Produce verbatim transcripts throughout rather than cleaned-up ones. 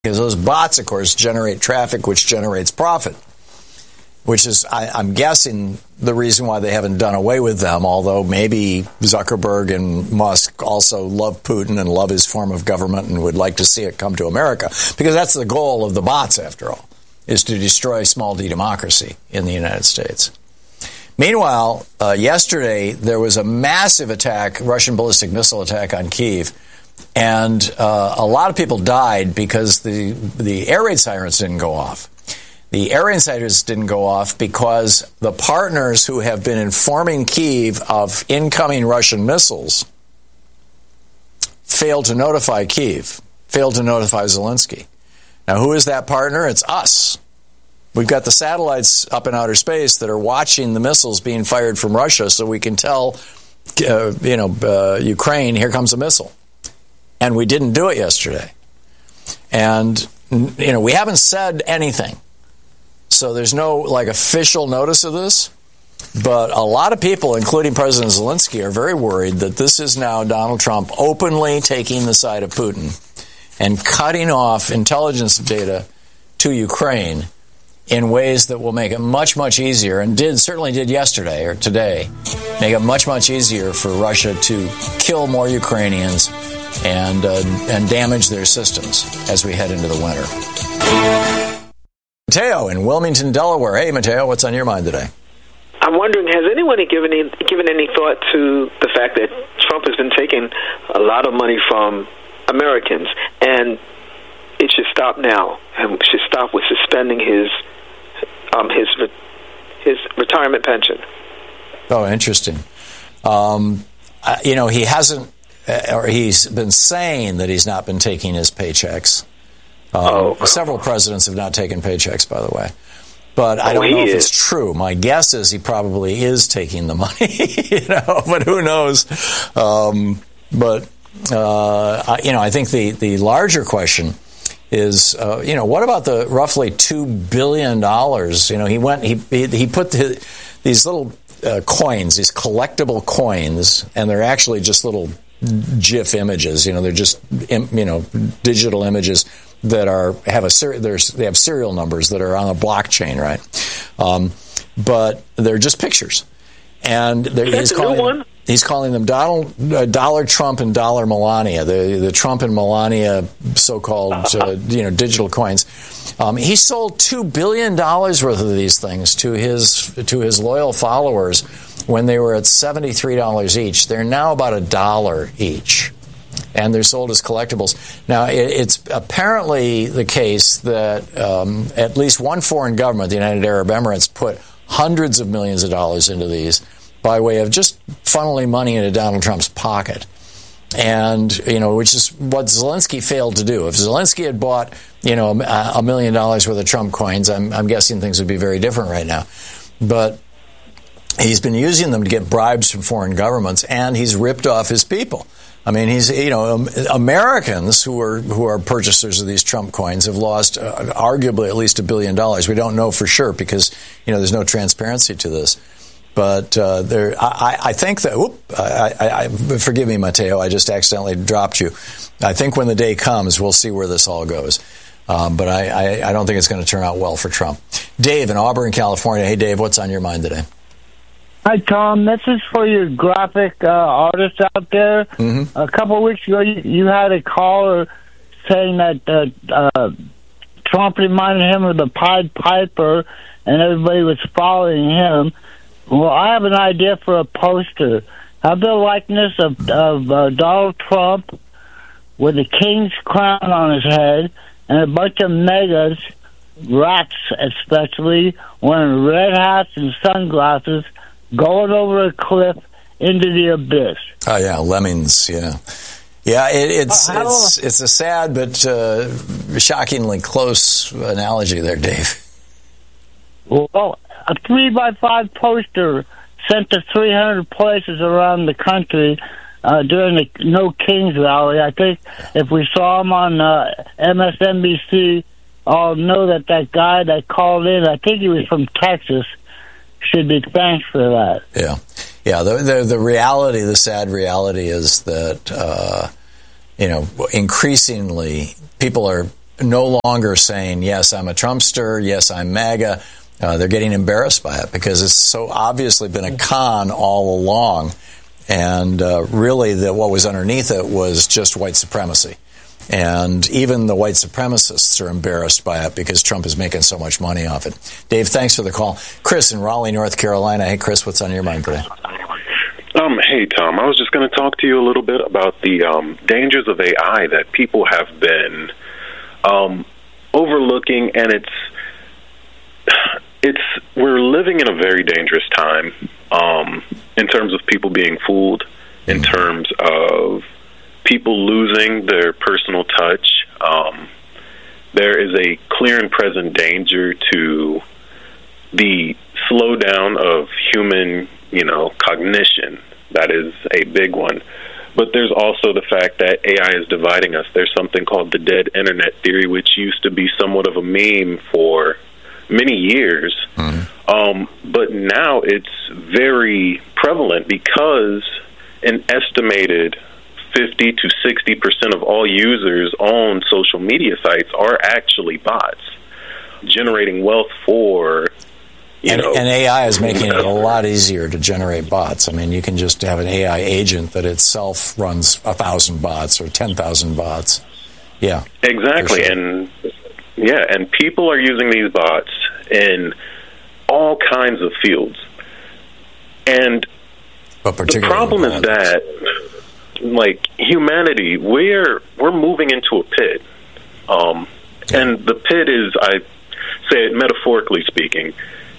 Because those bots, of course, generate traffic, which generates profit, which is, I, I'm guessing, the reason why they haven't done away with them, although maybe Zuckerberg and Musk also love Putin and love his form of government and would like to see it come to America, because that's the goal of the bots, after all, is to destroy small d democracy in the United States. Meanwhile, uh, yesterday, there was a massive attack, Russian ballistic missile attack on Kyiv. And uh, a lot of people died because the the air raid sirens didn't go off. The air raid sirens didn't go off because the partners who have been informing Kyiv of incoming Russian missiles failed to notify Kyiv, failed to notify Zelensky. Now, who is that partner? It's us. We've got the satellites up in outer space that are watching the missiles being fired from Russia, so we can tell, uh, you know, uh, Ukraine, here comes a missile. And we didn't do it yesterday. And, you know, we haven't said anything. So there's no, like, official notice of this. But a lot of people, including President Zelensky, are very worried that this is now Donald Trump openly taking the side of Putin and cutting off intelligence data to Ukraine in ways that will make it much, much easier, and did certainly did yesterday or today, make it much, much easier for Russia to kill more Ukrainians and uh, and damage their systems as we head into the winter. Mateo in Wilmington, Delaware. Hey, Mateo, what's on your mind today? I'm wondering, has anyone given any, given any thought to the fact that Trump has been taking a lot of money from Americans, and it should stop now, and should stop with suspending his um, his his retirement pension? Oh, interesting. Um, uh, you know, he hasn't. Or he's been saying that he's not been taking his paychecks. Um, oh. Several presidents have not taken paychecks, by the way. But I don't oh, know if is. it's true. My guess is he probably is taking the money, you know, but who knows? Um, but, uh, I, you know, I think the, the larger question is, uh, you know, what about the roughly two billion dollars? You know, he went, he, he, he put the, these little uh, coins, these collectible coins, and they're actually just little GIF images, you know, they're just, you know, digital images that are have a ser- they have serial numbers that are on a blockchain, right? Um, but they're just pictures, and he's calling them, he's calling them Donald, uh, Dollar Trump and Dollar Melania, the the Trump and Melania so-called uh, you know digital coins. Um, he sold two billion dollars worth of these things to his to his loyal followers when they were at seventy-three dollars each. They're now about a dollar each, and they're sold as collectibles. Now, it, it's apparently the case that um, at least one foreign government, the United Arab Emirates, put hundreds of millions of dollars into these by way of just funneling money into Donald Trump's pocket. And, you know, which is what Zelensky failed to do. If Zelensky had bought, you know, a million dollars worth of Trump coins, I'm, I'm guessing things would be very different right now. But he's been using them to get bribes from foreign governments, and he's ripped off his people. I mean, he's, you know, Americans who are who are purchasers of these Trump coins have lost uh, arguably at least a billion dollars. We don't know for sure because, you know, there's no transparency to this. But uh, there, I, I think that, whoop, I, I, I, forgive me, Mateo, I just accidentally dropped you. I think when the day comes, we'll see where this all goes. Um, but I, I, I don't think it's going to turn out well for Trump. Dave in Auburn, California. Hey, Dave, what's on your mind today? Hi, Tom. This is for your graphic uh, artists out there. Mm-hmm. A couple of weeks ago, you, you had a caller saying that uh, uh, Trump reminded him of the Pied Piper, and everybody was following him. Well, I have an idea for a poster. Have the likeness of, of uh, Donald Trump with a king's crown on his head and a bunch of megas, rats especially, wearing red hats and sunglasses, going over a cliff into the abyss. Oh, yeah, lemmings, yeah. Yeah, it, it's uh, it's it's a sad but uh, shockingly close analogy there, Dave. Well, a three by five poster sent to three hundred places around the country uh, during the No Kings Rally. I think if we saw him on uh, M S N B C, I'll know that that guy that called in, I think he was from Texas, should be thanked for that. Yeah. Yeah, the, the the reality, the sad reality is that, uh, you know, increasingly people are no longer saying, yes, I'm a Trumpster, yes, I'm MAGA. Uh, they're getting embarrassed by it because it's so obviously been a con all along. And uh, really, the, what was underneath it was just white supremacy. And even the white supremacists are embarrassed by it because Trump is making so much money off it. Dave, thanks for the call. Chris in Raleigh, North Carolina. Hey, Chris, what's on your mind today? Um, hey, Tom. I was just going to talk to you a little bit about the um, dangers of A I that people have been um, overlooking, and it's it's we're living in a very dangerous time um, in terms of people being fooled, in terms of people losing their personal touch. Um, there is a clear and present danger to the slowdown of human, you know, cognition. That is a big one. But there's also the fact that A I is dividing us. There's something called the dead internet theory, which used to be somewhat of a meme for many years. Mm-hmm. Um, but now it's very prevalent because an estimated fifty to sixty percent of all users on social media sites are actually bots, generating wealth for, you and, know. And A I is making it a lot easier to generate bots. I mean, you can just have an A I agent that itself runs a thousand bots or ten thousand bots. Yeah. Exactly. Sure. And yeah, and people are using these bots in all kinds of fields. And but the problem is that, like, humanity, we're we're moving into a pit. Um, and the pit is, I say it metaphorically speaking,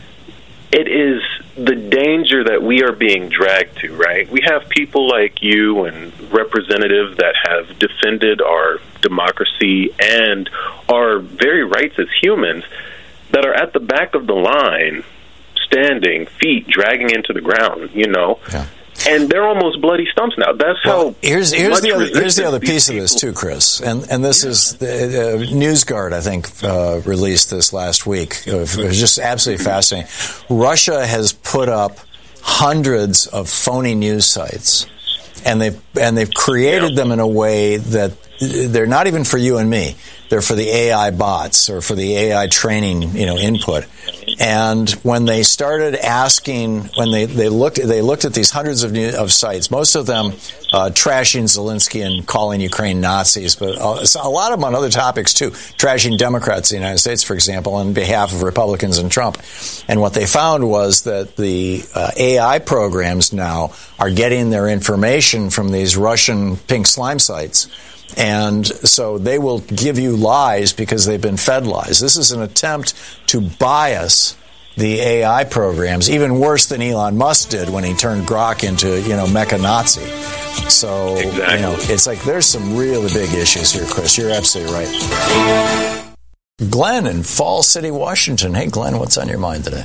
it is the danger that we are being dragged to, right? We have people like you and representatives that have defended our democracy and our very rights as humans that are at the back of the line, standing, feet dragging into the ground, you know? Yeah. And they're almost bloody stumps now. That's well, how. Here's here's the other here's the other piece of this too, Chris. And and this yeah. is the uh, NewsGuard, I think, uh, released this last week. It was just absolutely fascinating. Russia has put up hundreds of phony news sites, and they've and they've created yeah. them in a way that they're not even for you and me. They're for the A I bots or for the A I training, you know, input. And when they started asking, when they, they looked they looked at these hundreds of new, of sites, most of them uh, trashing Zelensky and calling Ukraine Nazis, but a lot of them on other topics too, trashing Democrats in the United States, for example, on behalf of Republicans and Trump. And what they found was that the uh, A I programs now are getting their information from these Russian pink slime sites. And so they will give you lies because they've been fed lies. This is an attempt to bias the A I programs, even worse than Elon Musk did when he turned Grok into, you know, Mecha Nazi. So, exactly. you know, it's like there's some really big issues here, Chris. You're absolutely right. Glenn in Fall City, Washington. Hey, Glenn, what's on your mind today?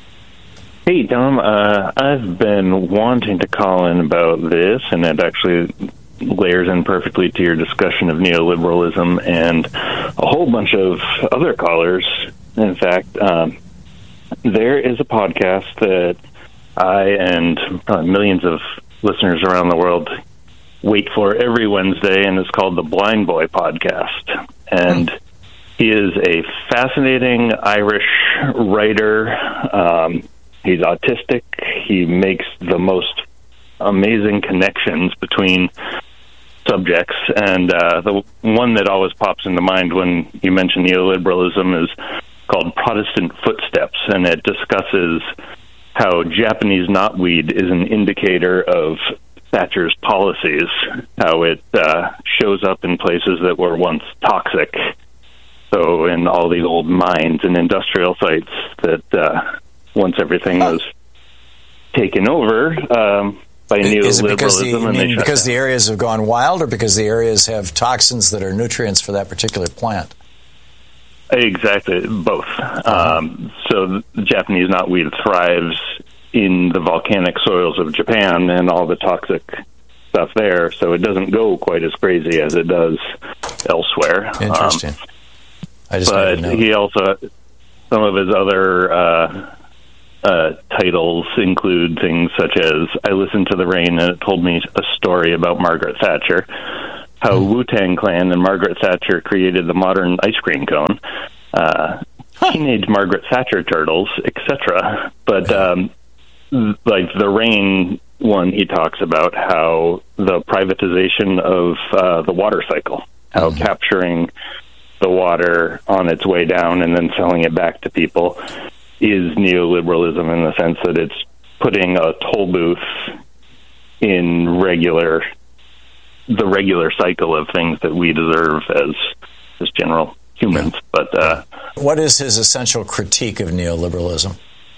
Hey, Tom. Uh, I've been wanting to call in about this, and it actually layers in perfectly to your discussion of neoliberalism and a whole bunch of other callers. In fact, um, there is a podcast that I and uh, millions of listeners around the world wait for every Wednesday, and it's called the Blind Boy Podcast. And he is a fascinating Irish writer. Um, he's autistic. He makes the most amazing connections between subjects, and uh, the one that always pops into mind when you mention neoliberalism is called Protestant Footsteps, and it discusses how Japanese knotweed is an indicator of Thatcher's policies, how it uh, shows up in places that were once toxic, so in all the old mines and industrial sites that uh, once everything was taken over, um, by neoliberalism. Is it because, the, and mean, because the areas have gone wild, or because the areas have toxins that are nutrients for that particular plant? Exactly, both. Uh-huh. Um, so the Japanese knotweed thrives in the volcanic soils of Japan and all the toxic stuff there, so it doesn't go quite as crazy as it does elsewhere. Interesting. Um, I just but he also, some of his other uh, Uh, titles include things such as I Listened to the Rain and it told me a story about Margaret Thatcher. how mm. Wu-Tang Clan and Margaret Thatcher created the modern ice cream cone, uh, huh. teenage Margaret Thatcher turtles, et cetera. But um, like the rain one, he talks about how the privatization of uh, the water cycle, how mm. capturing the water on its way down and then selling it back to people is neoliberalism in the sense that it's putting a toll booth in regular, the regular cycle of things that we deserve as as general humans. But uh, what is his essential critique of neoliberalism?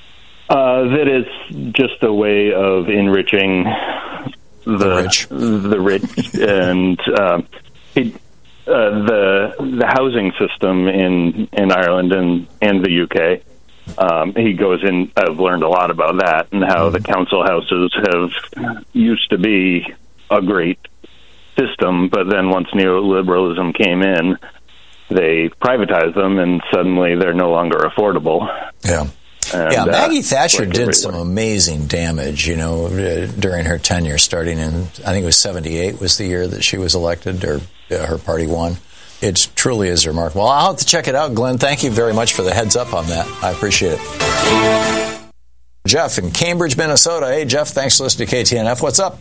Uh, that it's just a way of enriching the the rich, the rich and uh, it, uh, the the housing system in in Ireland and and the U K. Um, he goes in. I've learned a lot about that and how the council houses have used to be a great system, but then once neoliberalism came in, they privatized them, and suddenly they're no longer affordable. Yeah. And, yeah, Maggie uh, Thatcher like did some amazing damage, you know, uh, during her tenure, starting in, I think it was seventy-eight was the year that she was elected, or uh, her party won. It truly is remarkable. I'll have to check it out, Glenn. Thank you very much for the heads up on that. I appreciate it. Jeff in Cambridge, Minnesota. Hey, Jeff, thanks for listening to K T N F. What's up?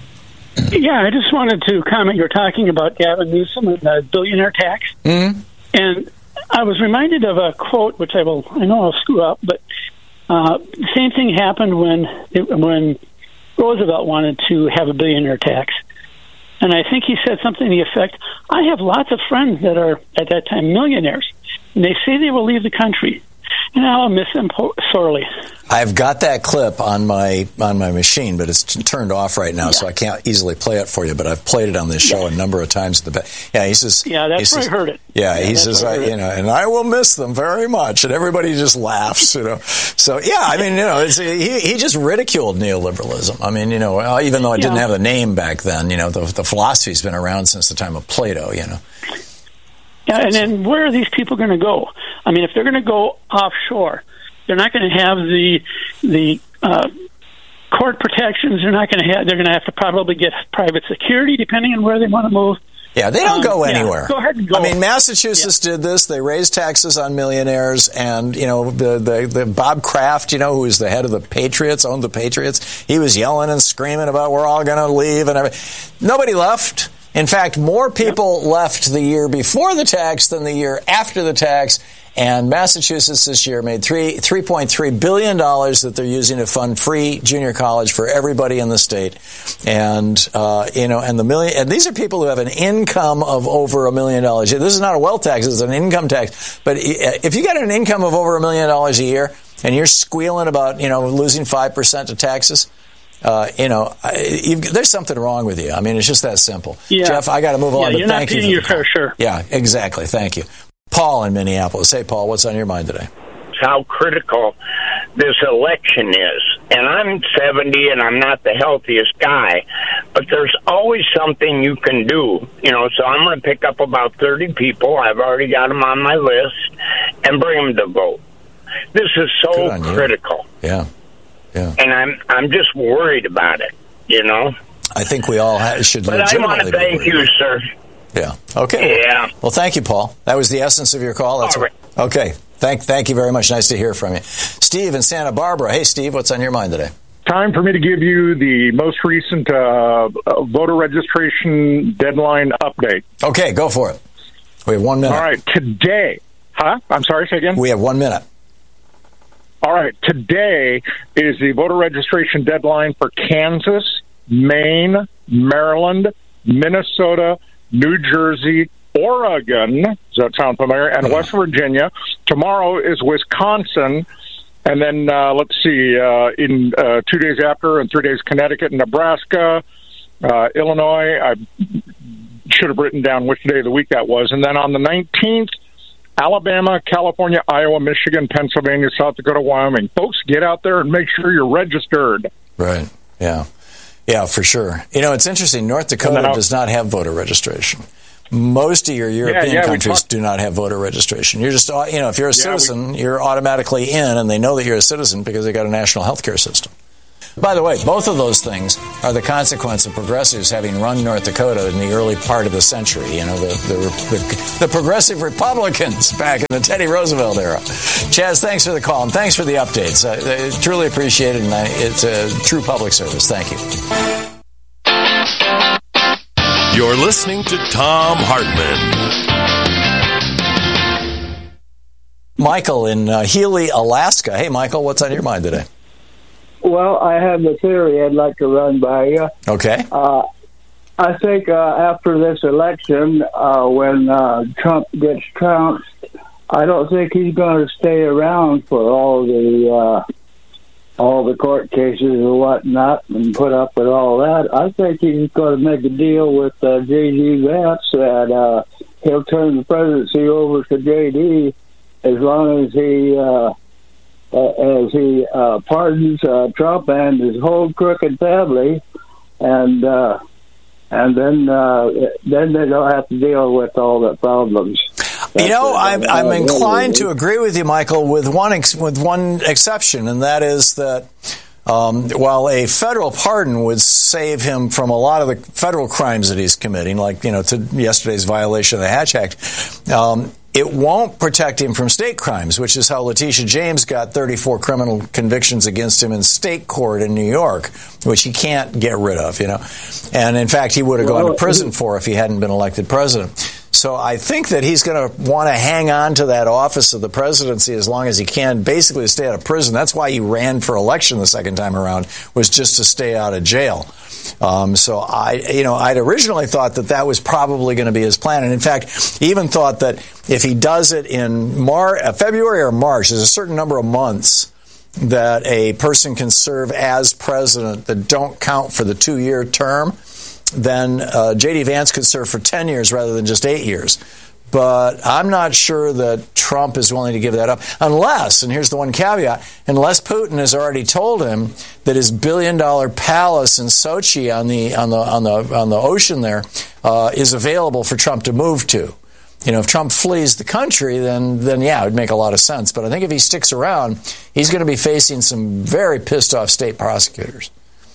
Yeah, I just wanted to comment. You're talking about Gavin Newsom and the billionaire tax. Mm-hmm. And I was reminded of a quote, which I will, I know I'll screw up, but uh, the same thing happened when it, when Roosevelt wanted to have a billionaire tax. And I think he said something to the effect, I have lots of friends that are, at that time, millionaires, and they say they will leave the country, and I'll miss them po- sorely. I've got that clip on my on my machine, but it's t- turned off right now, yeah. so I can't easily play it for you. But I've played it on this show yeah. a number of times. At the ba- yeah, he says. Yeah, that's where says, I heard it. Yeah, yeah he says, I, you know, and I will miss them very much, and everybody just laughs, you know. So yeah, I mean, you know, it's, he he just ridiculed neoliberalism. I mean, you know, even though it didn't yeah. have the name back then, you know, the the philosophy's been around since the time of Plato, you know. Yeah, and then where are these people going to go? I mean, if they're going to go offshore, they're not going to have the the uh, court protections. They're not going to have. They're going to have to probably get private security, depending on where they want to move. Yeah, they don't um, go anywhere. Yeah, go ahead and go. I mean, Massachusetts yeah. did this. They raised taxes on millionaires, and you know, the, the the Bob Kraft, you know, who was the head of the Patriots, owned the Patriots. He was yelling and screaming about we're all going to leave and everything. Nobody left. In fact, more people yep. left the year before the tax than the year after the tax. And Massachusetts this year made three three point three billion dollars that they're using to fund free junior college for everybody in the state. And uh, you know, and the million and these are people who have an income of over a million dollars. This is not a wealth tax; it's an income tax. But if you got an income of over a million dollars a year and you're squealing about you know losing five percent to taxes. Uh, you know, you've, there's something wrong with you. I mean, it's just that simple. Yeah. Jeff, I got to move on. Yeah, but you're thank not you getting your fair share. Yeah, exactly. Thank you. Paul in Minneapolis. Hey, Paul, what's on your mind today? How critical this election is. And I'm seventy and I'm not the healthiest guy, but there's always something you can do. You know, so I'm going to pick up about thirty people. I've already got them on my list and bring them to vote. This is so critical. Yeah. Yeah. And I'm I'm just worried about it, you know. I think we all ha- should but legitimately I want to thank you, sir. Yeah. Okay. Yeah. Well, thank you, Paul. That was the essence of your call. That's all right. What, okay. Thank thank you very much. Nice to hear from you. Steve in Santa Barbara. Hey, Steve, what's on your mind today? Time for me to give you the most recent uh, voter registration deadline update. Okay, go for it. We have one minute. All right. Today. Huh? I'm sorry, say again? We have one minute. All right, today is the voter registration deadline for Kansas, Maine, Maryland, Minnesota, New Jersey, Oregon, does that sound familiar, and West Virginia. Tomorrow is Wisconsin, and then, uh, let's see, uh, in uh, two days after, and three days, Connecticut and Nebraska, uh, Illinois. I should have written down which day of the week that was. And then on the nineteenth, Alabama, California, Iowa, Michigan, Pennsylvania, South Dakota, Wyoming. Folks, get out there and make sure you're registered. Right. Yeah. Yeah, for sure. You know, it's interesting. North Dakota does not have voter registration. Most of your European yeah, yeah, countries do not have voter registration. You're just, you know, if you're a yeah, citizen, we, you're automatically in, and they know that you're a citizen because they got a national health care system. By the way, both of those things are the consequence of progressives having run North Dakota in the early part of the century. You know, the the, the, the progressive Republicans back in the Teddy Roosevelt era. Chaz, thanks for the call, and thanks for the updates. I, I truly appreciate it, and I, it's a true public service. Thank you. You're listening to Thom Hartmann. Michael in uh, Healy, Alaska. Hey, Michael, what's on your mind today? Well, I have a theory I'd like to run by you. Okay. Uh, I think uh, after this election, uh, when uh, Trump gets trounced, I don't think he's going to stay around for all the uh, all the court cases and whatnot and put up with all that. I think he's going to make a deal with uh, J D. Vance that uh, he'll turn the presidency over to J D as long as he uh, uh, as he uh, pardons uh, Trump and his whole crooked family, and uh, and then uh, then they don't have to deal with all the problems. You know, I'm, I'm inclined to agree with you, Michael, with one ex- with one exception, and that is that um, while a federal pardon would save him from a lot of the federal crimes that he's committing, like, you know, to yesterday's violation of the Hatch Act, um, it won't protect him from state crimes, which is how Letitia James got thirty-four criminal convictions against him in state court in New York, which he can't get rid of, you know. And, in fact, he would have gone to prison for if he hadn't been elected president. So I think that he's going to want to hang on to that office of the presidency as long as he can, basically to stay out of prison. That's why he ran for election the second time around, was just to stay out of jail. Um, so I, you know, I'd originally thought that that was probably going to be his plan, and in fact, even thought that if he does it in Mar- uh, February or March, there's a certain number of months that a person can serve as president that don't count for the two-year term. Then uh, J D. Vance could serve for ten years rather than just eight years. But I'm not sure that Trump is willing to give that up. Unless, and here's the one caveat, unless Putin has already told him that his billion-dollar palace in Sochi on the on the on the on the ocean there uh, is available for Trump to move to. You know, if Trump flees the country, then then yeah, it would make a lot of sense. But I think if he sticks around, he's going to be facing some very pissed off state prosecutors.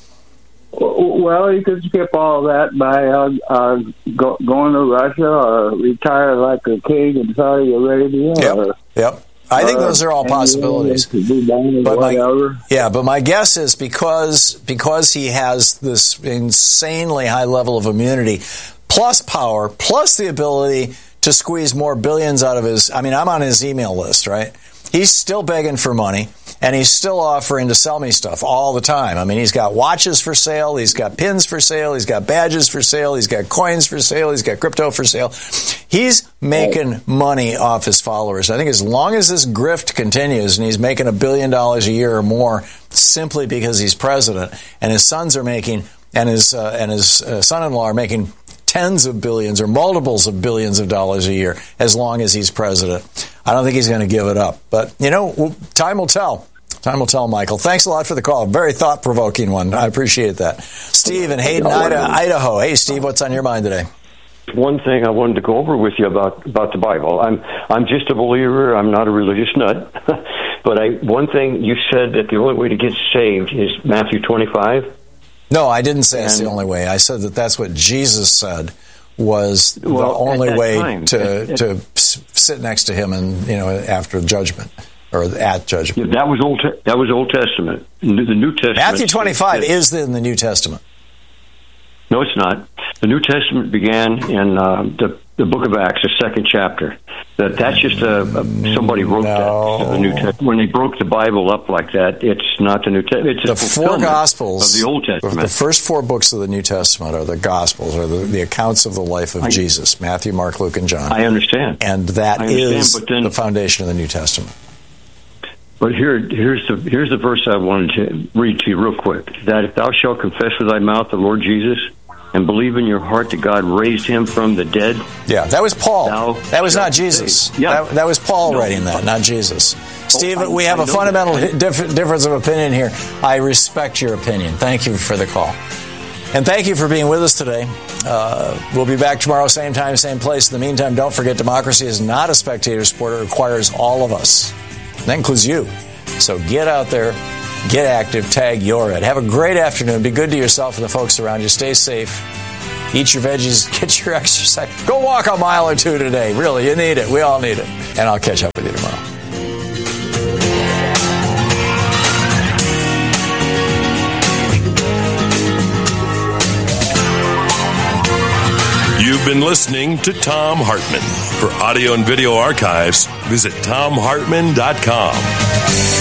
Well, you could skip all that by uh, uh, go, going to Russia or retire like a king in Saudi Arabia. Yep. Or, yep. I think those are all possibilities. But my, yeah, but my guess is because because he has this insanely high level of immunity, plus power, plus the ability to squeeze more billions out of his. I mean, I'm on his email list, right? He's still begging for money, and he's still offering to sell me stuff all the time. I mean, he's got watches for sale, he's got pins for sale, he's got badges for sale, he's got coins for sale, he's got crypto for sale. He's making money off his followers. I think as long as this grift continues and he's making a billion dollars a year or more simply because he's president, and his sons are making, and his uh, and his uh, son-in-law are making tens of billions or multiples of billions of dollars a year as long as he's president, I don't think he's going to give it up. But, you know, time will tell. Time will tell, Michael. Thanks a lot for the call. Very thought-provoking one. I appreciate that. Steve in Hayden, Idaho. Hey, Steve, what's on your mind today? One thing I wanted to go over with you about, about the Bible. I'm I'm just a believer. I'm not a religious nut. But I one thing you said that the only way to get saved is Matthew twenty-five. No, I didn't say it's the only way. I said that that's what Jesus said was the well, only way time, to at, at, to sit next to him and, you know, after judgment or at judgment. Yeah, that was old. That was Old Testament. The New Testament. Matthew twenty-five is in the New Testament. No, it's not. The New Testament began in uh, the the Book of Acts, the second chapter. That that's just a, a somebody wrote no. that. The New Testament. When they broke the Bible up like that, it's not the New Testament. It's the a four Gospels of the Old Testament. The first four books of the New Testament are the Gospels, or the, the accounts of the life of I, Jesus: Matthew, Mark, Luke, and John. I understand, and that I understand, is but then, the foundation of the New Testament. But here, here's the here's the verse I wanted to read to you real quick. That if thou shalt confess with thy mouth the Lord Jesus, and believe in your heart that God raised him from the dead. Yeah, that was Paul. That was not Jesus. Yeah. That, that was Paul no. writing that, not Jesus. Steve, oh, I, we have I a fundamental dif- difference of opinion here. I respect your opinion. Thank you for the call. And thank you for being with us today. Uh, we'll be back tomorrow, same time, same place. In the meantime, don't forget, democracy is not a spectator sport. It requires all of us. That includes you. So get out there Get active. Tag You're It. Have a great afternoon. Be good to yourself and the folks around you. Stay safe. Eat your veggies. Get your exercise. Go walk a mile or two today. Really, you need it. We all need it. And I'll catch up with you tomorrow. You've been listening to Thom Hartmann. For audio and video archives, visit thom hartmann dot com.